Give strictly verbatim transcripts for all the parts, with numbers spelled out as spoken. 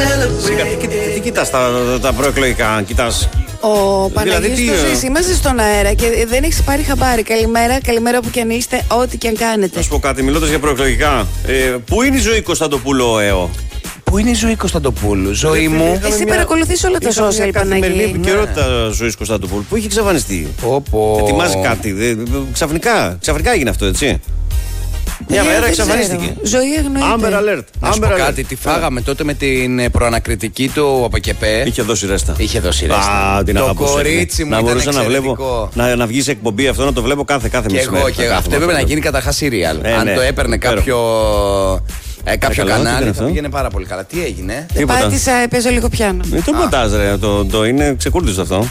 Τι κοιτάς τα προεκλογικά, κοιτάς? Ο Παναγιώτης δηλαδή, το ζεις, είμαστε στον αέρα και δεν έχεις πάρει χαμπάρι. Καλημέρα, καλημέρα όπου και αν είστε, ό,τι και αν κάνετε. Να σου πω κάτι, μιλώντας για προεκλογικά. Ε, πού είναι η Ζωή Κωνσταντοπούλου, ΕΟ? Πού είναι η Ζωή Κωνσταντοπούλου, ζωή μου? Εσύ μια... παρακολουθείς όλα τα social, Παναγιώτη. Καθημερινή επικαιρότητα Ζωής Κωνσταντοπούλου που είχε εξαφανιστεί. Οπό. Ετοιμάζει κάτι. Δε, ξαφνικά, ξαφνικά έγινε αυτό, έτσι. Μια μέρα εξαφανίστηκε. Ζωή αγνοείται. Amber Alert. Να σου πω κάτι, τι φάγαμε τότε με την προανακριτική του από ΚΕΠΕ. Είχε δώσει ρέστα. Είχε δώσει ρέστα. Α, την το αγαπούσα, κορίτσι μου να ήταν μπορούσα να βλέπω, να, να βγει σε εκπομπή αυτό, να το βλέπω κάθε, κάθε και μεσημέρι. Εγώ, και εγώ. Αυτό έπρεπε να γίνει καταρχάς σύριαλ. Ε, Αν ναι. το έπαιρνε κάποιο, ε, κάποιο καλά, κανάλι θα θα πήγαινε πάρα πολύ καλά. Τι έγινε? Δεν πάτησα, έπαιζε λίγο πιάνο. Ε, το μοντάζ, ρε. Το, το είναι ξεκούρδιστο αυτό.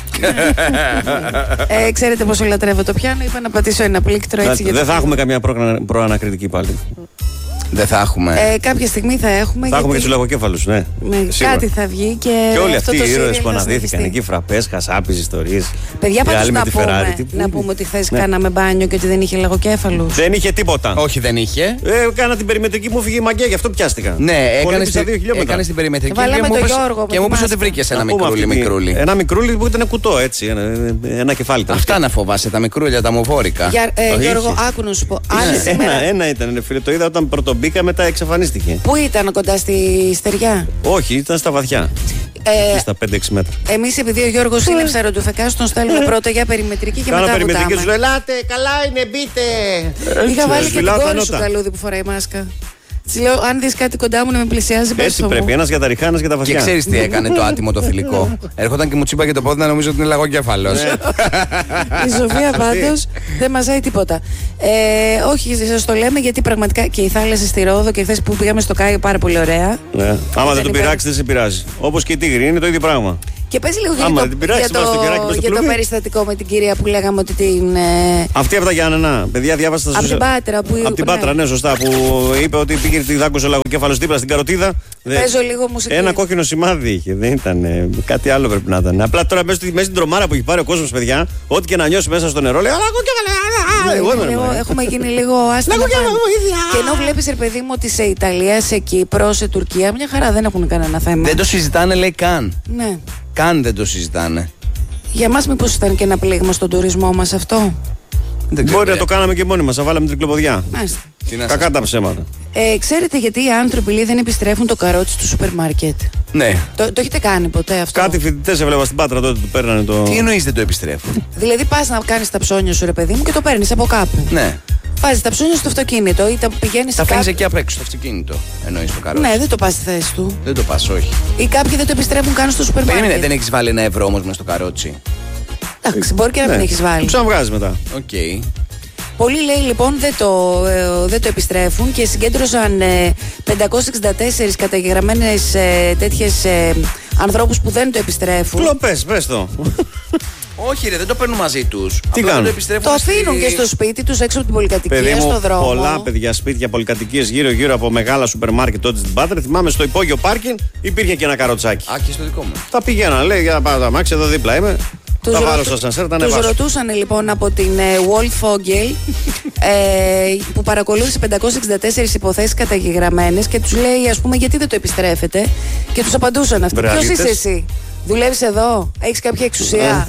ε, ξέρετε πόσο λατρεύω το πιάνο. Είπα να πατήσω ένα πλήκτρο έτσι. Δεν θα έχουμε καμιά προανακριτική πάλι. Δεν θα έχουμε. Ε, κάποια στιγμή θα έχουμε. Θα έχουμε και του λογοκέφαλους, ναι. Με κάτι θα βγει και. Και όλοι αυτοί οι ήρωες που αναδύθηκαν εκεί, φραπές, χασάπες, ιστορίες. Παιδιά, πάντως να, πούμε, Ferrari, να πούμε ότι χθες ναι. κάναμε μπάνιο και ότι δεν είχε λογοκέφαλους. Δεν είχε τίποτα. Όχι, δεν είχε. Ε, κάνα την περιμετρική, μου φύγει η μαγκιά, γι' αυτό πιάστηκα. Ναι, έκανε την περιμετρική. Βάλαμε τον Γιώργο. Και μου είπε ότι βρήκε ένα μικρούλι, μικρούλι. Ένα μικρούλι που ήταν κουτό, έτσι. Ένα κεφάλι. Αυτά να φοβάσαι, τα μικρούλια, τα μοβόρικα. Γιώργο, άκου να σου πω. Ένα ήταν, φίλε, το είδα όταν πρωτομπήκα, μετά εξαφανίστηκε. Πού ήταν, κοντά στη στεριά? Όχι, ήταν στα βαθιά. Ε, στα πέντε έξι μέτρα. Εμείς, επειδή ο Γιώργος είναι ψαροντουφεκάς, τον στέλνουμε πρώτα για περιμετρική και Κάνα μετά περιμετρική βουτάμε. Σου λέει, ελάτε, καλά είναι, μπείτε. Είχα βάλει και την κόρη σου καλούδι που φοράει μάσκα. Της λέω, αν δεις κάτι κοντά μου να με πλησιάζει, πες έτσι πρέπει, ένας για τα ριχά, ένας για τα βαθιά. Και ξέρεις τι έκανε το άτιμο το θηλυκό? Έρχονταν και μου τσίπαγε το πόδι να νομίζω ότι είναι λαγοκέφαλος. Η Σοφία πάντως δεν μαζάει τίποτα. Ε, όχι, σας το λέμε γιατί πραγματικά και η θάλασσα στη Ρόδο και χθες που πήγαμε στο Κάιο πάρα πολύ ωραία. Ναι. Άμα δεν το πειράξει, δεν σε πειράζει. Όπως και η Τίγρη, είναι το ίδιο πράγμα. Και πες λίγο για, Άμα, το, πειράξει, για, το, κεράκι, για το περιστατικό με την κυρία που λέγαμε ότι την. Ε... Αυτή από τα Γιάννενα. Παιδιά, διάβασα Από την Πάτρα. Που... Από την Πάτρα, ναι, σωστά. Που είπε ότι πήγε τη δάγκωσε ο λαγοκέφαλος δίπλα στην καροτίδα. Παίζω λίγο μουσική. Ένα κόκκινο σημάδι είχε. Δεν ήταν. Ε, κάτι άλλο πρέπει να ήταν. Απλά τώρα μέσα στην τρομάρα που έχει πάρει ο κόσμος, παιδιά, ό,τι και να νιώσει μέσα στο νερό, λέει λαγοκέφαλο. Έχουμε γίνει λίγο άστημα. Και ενώ βλέπεις, ρε παιδί μου, ότι σε Ιταλία, σε Κύπρο, σε Τουρκία, μια χαρά δεν έχουν κανένα θέμα. Δεν το συζητάνε, λέει καν. Ναι. Καν δεν το συζητάνε. Για μας μήπως ήταν και ένα πλήγμα στον τουρισμό μας αυτό? Μπορεί να το κάναμε και μόνοι μας, να βάλαμε την κλοποδιά. Κακά τα ψέματα. Ε, ξέρετε γιατί οι άνθρωποι λέει, δεν επιστρέφουν το καρότσι του σούπερ μάρκετ? Ναι. Το, το έχετε κάνει ποτέ αυτό? Κάτι φοιτητές έβλεπα στην Πάτρα τότε που παίρνανε το. Τι εννοείς δεν το επιστρέφουν? Δηλαδή πας να κάνεις τα ψώνια σου, ρε παιδί μου, και το παίρνεις από κάπου. Ναι. Βάζεις τα ψώνια στο αυτοκίνητο ή τα πηγαίνεις. Τα αφήνεις εκεί απ' έξω στο αυτοκίνητο. Εννοείς το καρότσι? Ναι, δεν το πας στη θέση του. Δεν το πας, όχι. Ή κάποιοι δεν το επιστρέφουν καν στο σούπερ μάρκετ. Περίμενε, δεν έχεις βάλει ένα ευρώ όμως μες στο καρότσι? Εντάξει, μπορεί και να ναι. μην έχεις βάλει. Το ξαναβγάζεις μετά. Οκ. Okay. Πολλοί λέει λοιπόν δεν το, ε, δεν το επιστρέφουν και συγκέντρωσαν ε, πεντακόσιες εξήντα τέσσερις καταγεγραμμένες ε, τέτοιες ε, ανθρώπους που δεν το επιστρέφουν. Κλοπές, πες το. Όχι, ρε, δεν το παίρνουν μαζί τους. Τι κάνουν? Το, το αφήνουν στη... και στο σπίτι τους, έξω από την πολυκατοικία, παιδί μου, στο δρόμο. Πολλά παιδιά, σπίτια, πολυκατοικίες γύρω-γύρω από μεγάλα σούπερ μάρκετ τότε στην Πάτρα. Θυμάμαι στο υπόγειο πάρκινγκ υπήρχε και ένα καροτσάκι. Α, και στο δικό μου. Τα πηγαίναν, λέει για να πάω τα μάξι, εδώ δίπλα είμαι. Τους, ρωτού... τους ρωτούσαν λοιπόν από την ε, Wolf Fogel ε, που παρακολούθησε πεντακόσιες εξήντα τέσσερις υποθέσεις καταγεγραμμένες και τους λέει, ας πούμε, γιατί δεν το επιστρέφετε, και τους απαντούσαν αυτοί. Ποιος είσαι εσύ? Δουλεύεις εδώ? Έχεις κάποια εξουσία?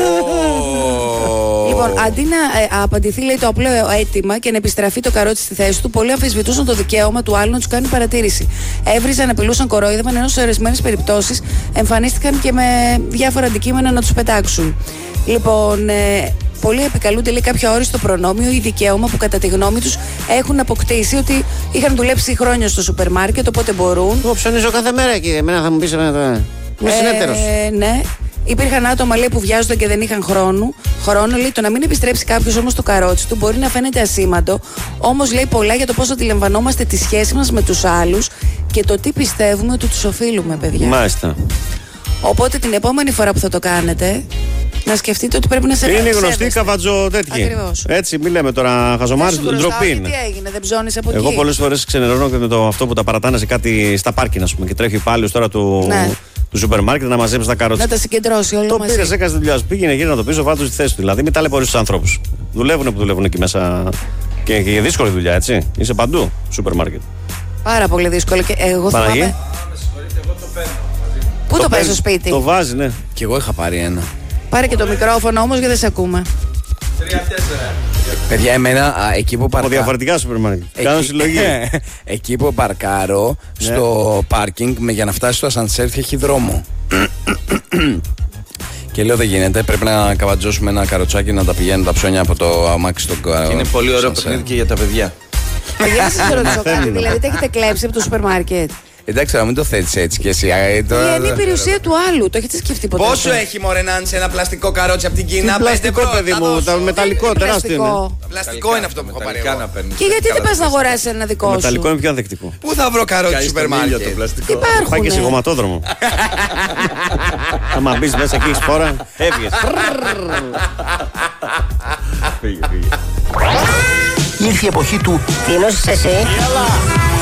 Λοιπόν, αντί να ε, απαντηθεί, λέει, το απλό αίτημα και να επιστραφεί το καρότσι στη θέση του, πολλοί αμφισβητούσαν το δικαίωμα του άλλου να τους κάνει παρατήρηση. Έβριζαν, απειλούσαν, κορόιδευαν, ενώ σε ορισμένες περιπτώσεις εμφανίστηκαν και με διάφορα αντικείμενα να τους πετάξουν. Λοιπόν, ε, πολλοί επικαλούνται, λέει, κάποιο αόριστο προνόμιο ή δικαίωμα που κατά τη γνώμη τους έχουν αποκτήσει, ότι είχαν δουλέψει χρόνια στο σούπερ μάρκετ, οπότε μπορούν. Εγώ ψωνίζω κάθε μέρα εκεί. Εμένα θα μου πεις εμένα. Είμαι συνέτερος. Ε, ναι. Υπήρχαν άτομα, λέει, που βιάζονταν και δεν είχαν χρόνο. Χρόνο, λέει, το να μην επιστρέψει κάποιος όμως το καρότσι του μπορεί να φαίνεται ασήμαντο. Όμως, λέει, πολλά για το πώς αντιλαμβανόμαστε τη σχέση μας με τους άλλους και το τι πιστεύουμε ότι τους οφείλουμε, παιδιά. Μάλιστα. Οπότε την επόμενη φορά που θα το κάνετε, να σκεφτείτε ότι πρέπει να σε είναι γνωστή καβατζο τέτοια. Ακριβώς. Έτσι, μην λέμε τώρα χαζομάρες, ντροπή είναι. Τι έγινε, δεν ψώνεις από εκεί? Εγώ πολλές φορές ξενερώνω και με το αυτό που τα παρατάνε σε κάτι στα πάρκινγκ, ας πούμε, και τρέχει υπάλληλος τώρα του. Ναι. Του σούπερ μάρκετ να μαζέψει τα καρότσια. Να τα συγκεντρώσει όλα το μαζί. Το πήρε, έκανε τη δουλειά σου. Πήγαινε γύρω να το πίσω, βάλτε του στη θέση του. Δηλαδή, μην ταλαιπωρείς τους ανθρώπους. Δουλεύουν που δουλεύουν εκεί μέσα. Και, και δύσκολη δουλειά, έτσι. Είσαι παντού, σούπερ μάρκετ. Πάρα πολύ δύσκολο. Και εγώ Παναγί. θυμάμαι. Πού το, το παίζει στο παίρνει, σπίτι? Το βάζει, ναι. Κι εγώ είχα πάρει ένα. Πάρε και το μικρόφωνο όμως γιατί δεν σε ακούμε. τρία τέσσερα. Παιδιά, εμένα α, εκεί που Από παρκάρω. διαφορετικά σούπερ μάρκετ. Κάνω συλλογή. Εκεί που παρκάρω, στο πάρκινγκ, με, για να φτάσει στο ασανσέρ έχει δρόμο. Και λέω δεν γίνεται, πρέπει να καβατζώσουμε ένα καροτσάκι να τα πηγαίνουν τα ψώνια από το αμάξι στο καροτσάκι. Είναι πολύ ωραίο παιχνίδι και για τα παιδιά. Παιδιά, να σας ρωτήσω κάτι. Δηλαδή, τα έχετε κλέψει από το σούπερ μάρκετ? Εντάξει, να μην το θέτεις έτσι κι εσύ. Είναι η περιουσία του άλλου. Το έχετε σκεφτεί ποτέ? Πόσο έχει μωρενάν σε ένα πλαστικό καρότσι από την Κίνα? Πλαστικό, παιδί μου, τα μεταλλικό, τεράστιο είναι. Πλαστικό είναι αυτό που έχω πάρει εγώ. Και γιατί δεν πας να αγοράσεις ένα δικό σου? Μεταλλικό είναι πιο ανθεκτικό. Πού θα βρω καρότσι στο σούπερ μάρκετ? Υπάρχουν. Πάει και σε γωματόδρομο. Άμα μπεις μέσα εκεί σπόρα, έφυγες. Ήρθε η εποχή του Τι νόσης εσύ?